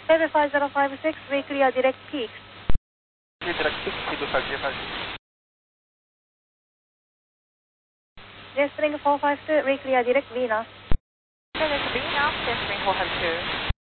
5056, we clear direct peaks. Direct peaks, 325. Jet Spring 452, we clear direct Venus. Direct Venus, Jet Spring 452.